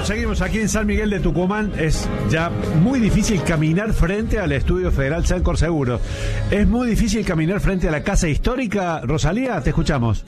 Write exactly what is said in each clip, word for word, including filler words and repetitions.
seguimos aquí en San Miguel de Tucumán. Es ya muy difícil caminar frente al Estudio Federal Sancor Seguros. Es muy difícil caminar frente a la Casa Histórica. Rosalía, te escuchamos.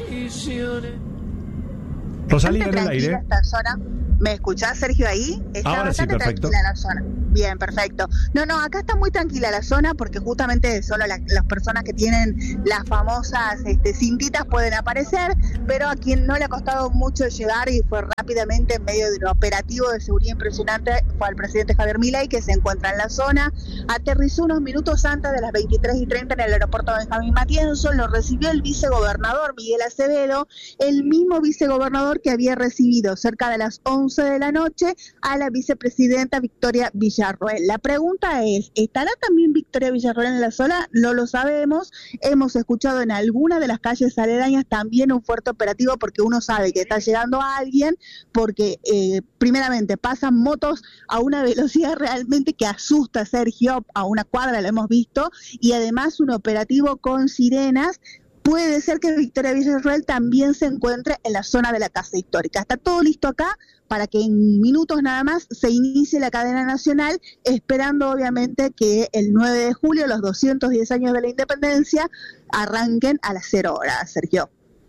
Rosalía, en el aire. Esta zona. ¿Me escuchás, Sergio, ahí? Está Ahora sí, perfecto. Tranquila la zona. Bien, perfecto. No, no, acá está muy tranquila la zona porque justamente solo la, las personas que tienen las famosas este, cintitas pueden aparecer, pero a quien no le ha costado mucho llegar y fue rápidamente en medio de un operativo de seguridad impresionante fue al presidente Javier Milei, que se encuentra en la zona. Aterrizó unos minutos antes de las veintitrés y treinta en el aeropuerto Benjamín Matienzo. Lo recibió el vicegobernador Miguel Acevedo, el mismo vicegobernador que había recibido cerca de las once de la noche a la vicepresidenta Victoria Villarroel. La pregunta es, ¿estará también Victoria Villarroel en la zona? No lo sabemos. Hemos escuchado en alguna de las calles aledañas también un fuerte operativo porque uno sabe que está llegando a alguien, porque eh, primeramente pasan motos a una velocidad realmente que asusta, Sergio, a una cuadra lo hemos visto, y además un operativo con sirenas. Puede ser que Victoria Villarroel también se encuentre en la zona de la Casa Histórica. Está todo listo acá para que en minutos nada más se inicie la cadena nacional, esperando obviamente que el nueve de julio, los doscientos diez años de la independencia, arranquen a las cero horas, Sergio.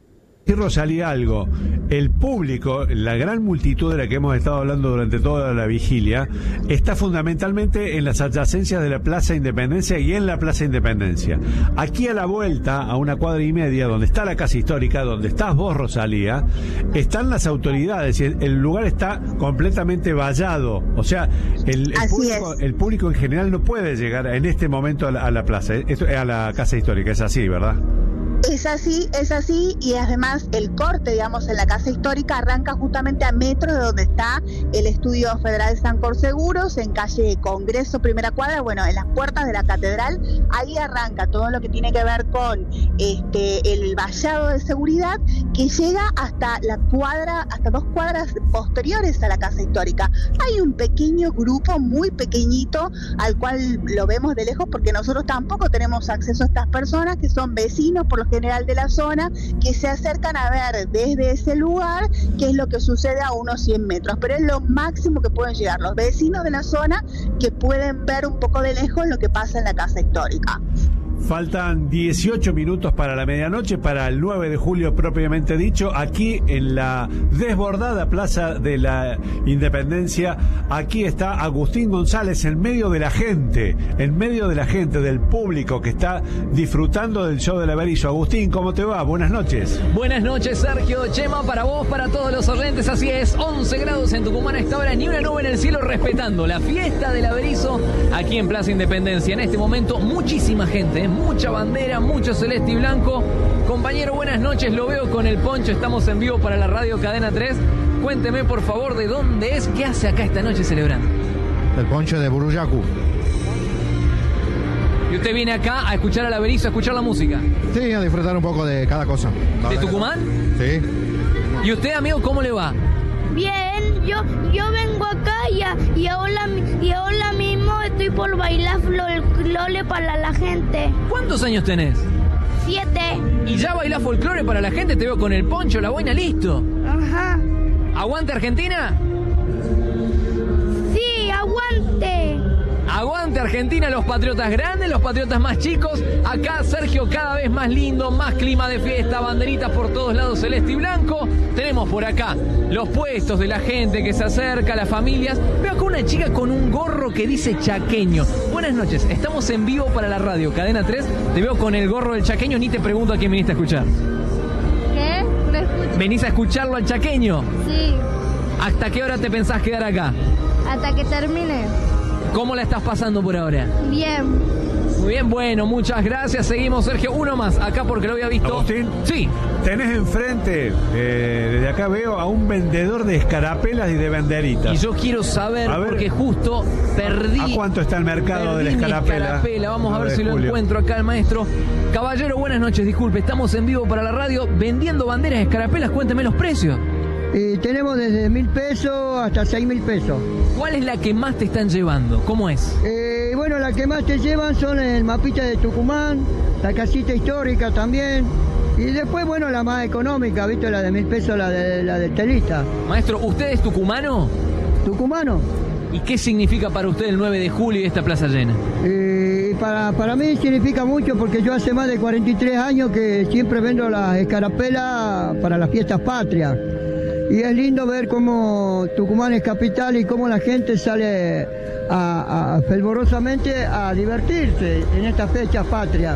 Y Rosalía, algo, el público, la gran multitud de la que hemos estado hablando durante toda la vigilia, está fundamentalmente en las adyacencias de la Plaza Independencia y en la Plaza Independencia. Aquí a la vuelta, a una cuadra y media, donde está la Casa Histórica, donde estás vos, Rosalía, están las autoridades y el, el lugar está completamente vallado. O sea, el, el, público, el público en general no puede llegar en este momento a la, a la plaza, a la Casa Histórica. Es así, ¿verdad? Es así, es así, y además el corte, digamos, en la Casa Histórica arranca justamente a metros de donde está el Estudio Federal Sancor Seguros, en calle Congreso, primera cuadra, bueno, en las puertas de la Catedral. Ahí arranca todo lo que tiene que ver con este el vallado de seguridad que llega hasta la cuadra, hasta dos cuadras posteriores a la Casa Histórica. Hay un pequeño grupo, muy pequeñito, al cual lo vemos de lejos porque nosotros tampoco tenemos acceso a estas personas, que son vecinos por lo general de la zona, que se acercan a ver desde ese lugar qué es lo que sucede a unos cien metros, pero es lo máximo que pueden llegar los vecinos de la zona, que pueden ver un poco de lejos lo que pasa en la Casa Histórica. Faltan dieciocho minutos para la medianoche, para el nueve de julio propiamente dicho, aquí en la desbordada Plaza de la Independencia. Aquí está Agustín González en medio de la gente, en medio de la gente, del público que está disfrutando del show del Averizo. Agustín, ¿cómo te va? Buenas noches. Buenas noches, Sergio, Chema, para vos, para todos los oyentes. Así es, once grados en Tucumán a esta hora, ni una nube en el cielo, respetando la fiesta del Averizo aquí en Plaza Independencia. En este momento, muchísima gente, ¿eh? Mucha bandera, mucho celeste y blanco. Compañero, buenas noches, lo veo con el poncho, estamos en vivo para la radio Cadena tres. Cuénteme, por favor, de dónde es, qué hace acá esta noche celebrando. El poncho de Buruyacu. Y usted viene acá a escuchar al Averizo, a escuchar la música. Sí, a disfrutar un poco de cada cosa. ¿De Tucumán? Sí. ¿Y usted, amigo, cómo le va? Bien, yo yo vengo acá y, a, y, ahora, y ahora mismo estoy por bailar folclore para la gente. ¿Cuántos años tenés? Siete. ¿Y ya bailás folclore para la gente? Te veo con el poncho, la boina, listo. Ajá. ¿Aguante Argentina? Sí, aguante. Aguante Argentina, los patriotas grandes, los patriotas más chicos. Acá, Sergio, cada vez más lindo, más clima de fiesta, banderitas por todos lados, celeste y blanco. Tenemos por acá los puestos de la gente que se acerca, las familias. Veo acá una chica con un gorro que dice chaqueño. Buenas noches, estamos en vivo para la radio Cadena tres. Te veo con el gorro del chaqueño, ni te pregunto a quién viniste a escuchar. ¿Qué? No escucho. ¿Venís a escucharlo al chaqueño? Sí. ¿Hasta qué hora te pensás quedar acá? Hasta que termine. ¿Cómo la estás pasando por ahora? Bien. Muy bien, bueno, muchas gracias. Seguimos, Sergio. Uno más, acá porque lo había visto. Agustín, sí. Tenés enfrente, eh, desde acá veo a un vendedor de escarapelas y de banderitas. Y yo quiero saber, a ver, porque justo perdí. ¿A cuánto está el mercado de la escarapela? escarapela? Vamos a ver si lo encuentro acá el maestro. Caballero, buenas noches, disculpe, estamos en vivo para la radio vendiendo banderas de escarapelas. Cuénteme los precios. Y tenemos desde mil pesos hasta seis mil pesos. ¿Cuál es la que más te están llevando? ¿Cómo es? Eh, bueno, la que más te llevan son el mapita de Tucumán, la casita histórica también, Y después, bueno, la más económica, ¿viste? La de mil pesos, la de la de telita. Maestro, ¿usted es tucumano? ¿Tucumano? ¿Y qué significa para usted el nueve de julio y esta plaza llena? Y para, para mí significa mucho porque yo hace más de cuarenta y tres años que siempre vendo las escarapelas para las fiestas patrias. Y es lindo ver cómo Tucumán es capital y cómo la gente sale a, a, fervorosamente a divertirse en estas fechas patrias.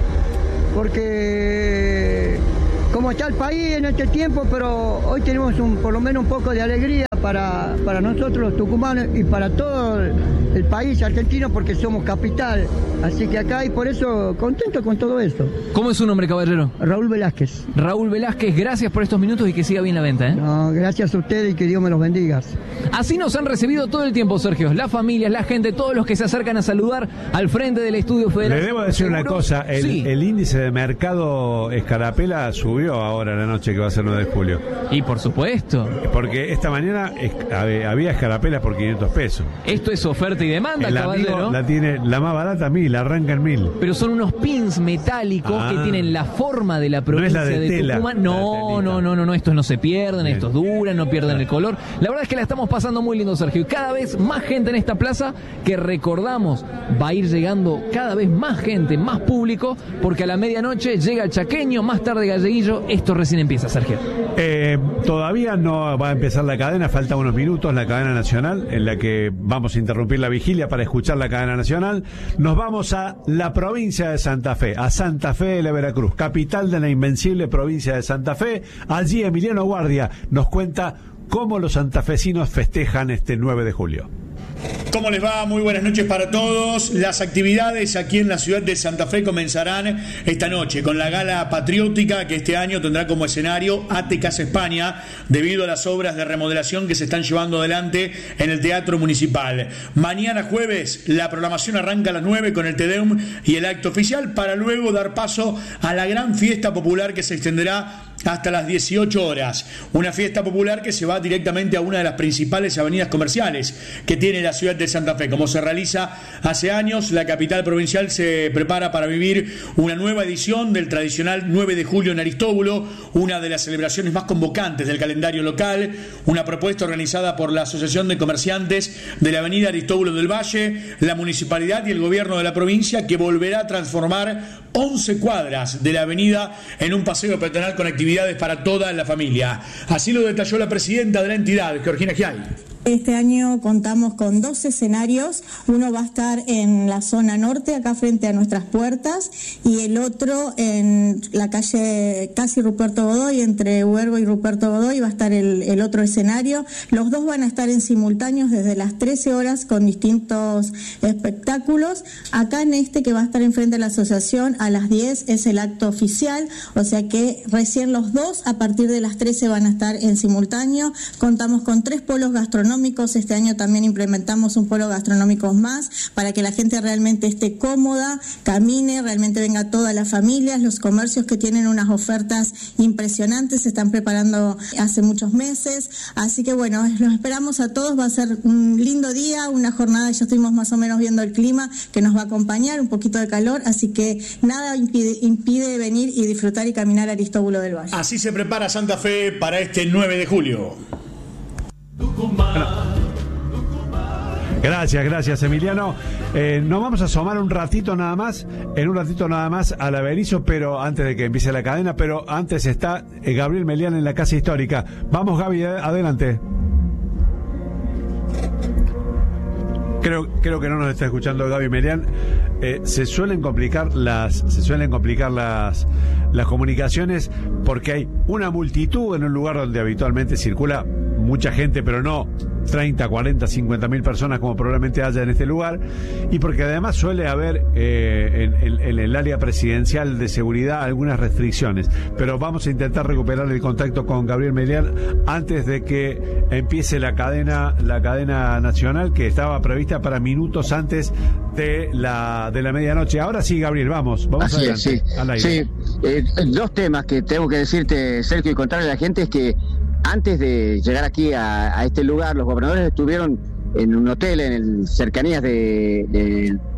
Porque como está el país en este tiempo, pero hoy tenemos un, por lo menos un poco de alegría para, para nosotros los tucumanos y para todo el país argentino porque somos capital. Así que acá y por eso contento con todo esto. ¿Cómo es su nombre, caballero? Raúl Velázquez. Raúl Velázquez, gracias por estos minutos y que siga bien la venta, ¿eh? No, gracias a ustedes y que Dios me los bendiga. Así nos han recibido todo el tiempo, Sergio. Las familias, la gente, todos los que se acercan a saludar al frente del Estudio Federal. Le debo decir una cosa, el, sí. el índice de mercado escarapela subió ahora en la noche que va a ser nueve de julio. Y por supuesto. Porque esta mañana es, había escarapelas por quinientos pesos. Esto es oferta y demanda, el caballero. amigo la tiene la más barata mil, arranca en mil. Pero son unos pins metálicos ah, que tienen la forma de la provincia no es la de, de tela, Tucumán. No, no, no, no, no, estos no se pierden, Bien. estos duran, no pierden el color. La verdad es que la estamos pasando muy lindo, Sergio. Y cada vez más gente en esta plaza que recordamos va a ir llegando cada vez más gente, más público, porque a la medianoche llega el chaqueño, más tarde Galleguillo. Esto recién empieza, Sergio. Eh, todavía no va a empezar la cadena, faltan unos minutos, la cadena nacional, en la que vamos a interrumpir la vigilia para escuchar la cadena nacional. Nos vamos a la provincia de Santa Fe, a Santa Fe de la Veracruz, capital de la invencible provincia de Santa Fe. Allí Emiliano Guardia nos cuenta cómo los santafesinos festejan este nueve de julio. ¿Cómo les va? Muy buenas noches para todos. Las actividades aquí en la ciudad de Santa Fe comenzarán esta noche con la gala patriótica que este año tendrá como escenario A T E Casa España debido a las obras de remodelación que se están llevando adelante en el Teatro Municipal. Mañana jueves la programación arranca a las nueve con el Te Deum y el acto oficial para luego dar paso a la gran fiesta popular que se extenderá hasta las dieciocho horas. Una fiesta popular que se va directamente a una de las principales avenidas comerciales que tiene la ciudad de Santa Fe. Como se realiza hace años, la capital provincial se prepara para vivir una nueva edición del tradicional nueve de julio en Aristóbulo, una de las celebraciones más convocantes del calendario local, una propuesta organizada por la Asociación de Comerciantes de la avenida Aristóbulo del Valle, la municipalidad y el gobierno de la provincia, que volverá a transformar once cuadras de la avenida en un paseo peatonal con actividades para toda la familia. Así lo detalló la presidenta de la entidad, Georgina Giai. Este año contamos con dos escenarios, uno va a estar en la zona norte, acá frente a nuestras puertas, y el otro en la calle casi Ruperto Godoy, entre Huergo y Ruperto Godoy va a estar el, el otro escenario. Los dos van a estar en simultáneos desde las trece horas con distintos espectáculos. Acá en este que va a estar enfrente de la asociación a las diez es el acto oficial, o sea que recién los dos a partir de las trece van a estar en simultáneo. Contamos con tres polos gastronómicos. Este año también implementamos un polo gastronómico más para que la gente realmente esté cómoda, camine, realmente venga toda la familia. Los comercios que tienen unas ofertas impresionantes se están preparando hace muchos meses. Así que bueno, los esperamos a todos. Va a ser un lindo día, una jornada, ya estuvimos más o menos viendo el clima que nos va a acompañar, un poquito de calor, así que nada impide, impide venir y disfrutar y caminar a Aristóbulo del Valle. Así se prepara Santa Fe para este nueve de julio. Gracias, gracias Emiliano. Eh, nos vamos a asomar un ratito nada más, en un ratito nada más a la Berizo, pero antes de que empiece la cadena, pero antes está eh, Gabriel Melián en la Casa Histórica. Vamos Gaby, adelante. Creo, creo que no nos está escuchando Gaby Melián. Eh, se suelen complicar las, se suelen complicar las, las comunicaciones porque hay una multitud en un lugar donde habitualmente circula mucha gente, pero no treinta, cuarenta, cincuenta mil personas como probablemente haya en este lugar, y porque además suele haber eh, en, en, en el área presidencial de seguridad algunas restricciones, pero vamos a intentar recuperar el contacto con Gabriel Melián antes de que empiece la cadena la cadena nacional que estaba prevista para minutos antes de la de la medianoche. Ahora sí, Gabriel, vamos, vamos Así adelante, es, sí. al aire. Sí, eh, dos temas que tengo que decirte, Sergio, y contarle a la gente es que antes de llegar aquí a, a este lugar, los gobernadores estuvieron en un hotel en el, cercanías de, de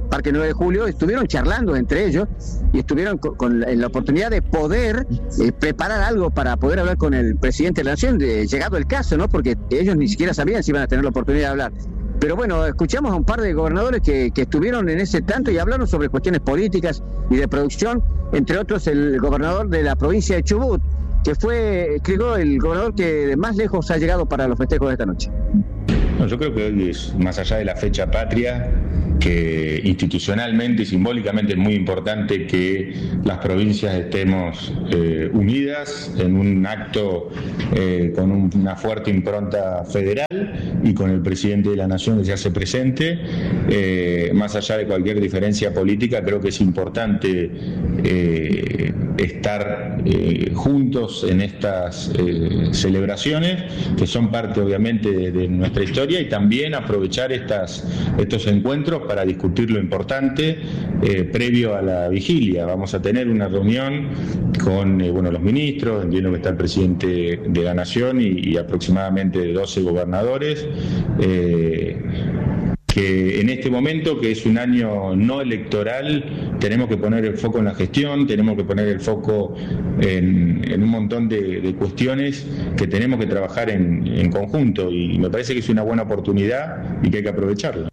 Parque nueve de Julio, estuvieron charlando entre ellos y estuvieron con, con la, la oportunidad de poder eh, preparar algo para poder hablar con el presidente de la Nación, de, llegado el caso, ¿no? Porque ellos ni siquiera sabían si iban a tener la oportunidad de hablar. Pero bueno, escuchamos a un par de gobernadores que, que estuvieron en ese tanto y hablaron sobre cuestiones políticas y de producción, entre otros el gobernador de la provincia de Chubut, que fue, creo, el gobernador que más lejos ha llegado para los festejos de esta noche. No, yo creo que hoy es, más allá de la fecha patria, que institucionalmente y simbólicamente es muy importante que las provincias estemos eh, unidas en un acto eh, con un, una fuerte impronta federal y con el presidente de la Nación que se hace presente. Eh, más allá de cualquier diferencia política, creo que es importante eh, estar eh, juntos en estas eh, celebraciones, que son parte obviamente de, de nuestra historia, y también aprovechar estas, estos encuentros para discutir lo importante eh, previo a la vigilia. Vamos a tener una reunión con eh, bueno, los ministros, entiendo que está el presidente de la Nación y, y aproximadamente doce gobernadores, eh, que en este momento, que es un año no electoral, tenemos que poner el foco en la gestión, tenemos que poner el foco en, en un montón de, de cuestiones que tenemos que trabajar en, en conjunto, y me parece que es una buena oportunidad y que hay que aprovecharla.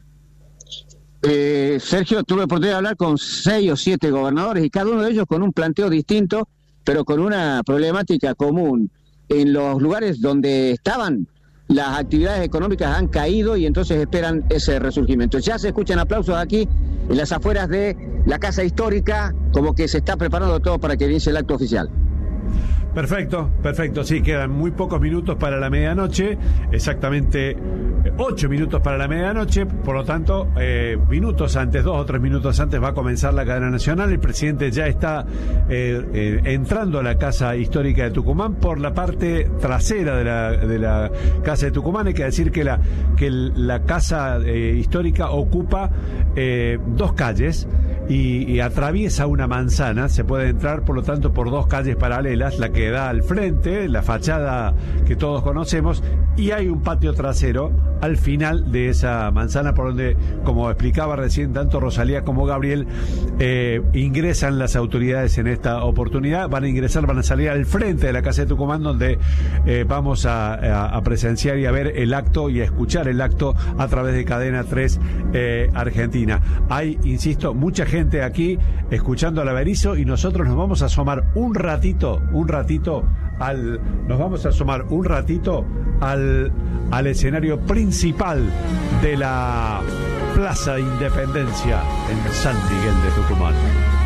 Eh, Sergio, tuve la oportunidad de hablar con seis o siete gobernadores y cada uno de ellos con un planteo distinto, pero con una problemática común. En los lugares donde estaban, las actividades económicas han caído y entonces esperan ese resurgimiento. Ya se escuchan aplausos aquí en las afueras de la Casa Histórica, como que se está preparando todo para que inicie el acto oficial. Perfecto, perfecto, sí, quedan muy pocos minutos para la medianoche, exactamente ocho minutos para la medianoche, por lo tanto, eh, minutos antes, dos o tres minutos antes va a comenzar la cadena nacional. El presidente ya está eh, eh, entrando a la Casa Histórica de Tucumán por la parte trasera de la, de la Casa de Tucumán. Hay que decir que la, que la Casa eh, Histórica ocupa eh, dos calles y, y atraviesa una manzana. Se puede entrar, por lo tanto, por dos calles paralelas, la que da al frente, la fachada que todos conocemos, y hay un patio trasero al final de esa manzana por donde, como explicaba recién tanto Rosalía como Gabriel, eh, ingresan las autoridades en esta oportunidad. Van a ingresar, van a salir al frente de la Casa de Tucumán, donde eh, vamos a, a, a presenciar y a ver el acto y a escuchar el acto a través de Cadena tres eh, Argentina. Hay, insisto, mucha gente aquí escuchando al Berizo, y nosotros nos vamos a asomar un ratito, un ratito al, nos vamos a asomar un ratito al, al escenario principal de la Plaza Independencia en San Miguel de Tucumán.